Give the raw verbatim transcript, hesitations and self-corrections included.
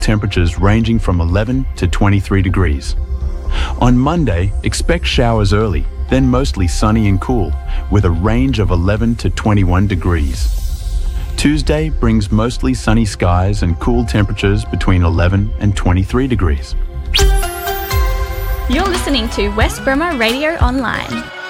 temperatures ranging from eleven to twenty-three degrees. On Monday, expect showers early, then mostly sunny and cool, with a range of eleven to twenty-one degrees. Tuesday brings mostly sunny skies and cool temperatures between eleven and twenty-three degrees. You're listening to West Bremer Radio Online.